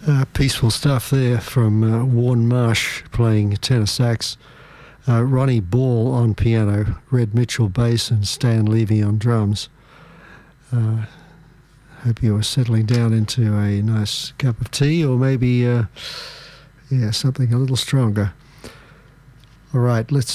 Peaceful stuff there from Warren Marsh playing tenor sax, Ronnie Ball on piano, Red Mitchell bass, and Stan Levy on drums. Hope you are settling down into a nice cup of tea, or maybe something a little stronger. All right, let's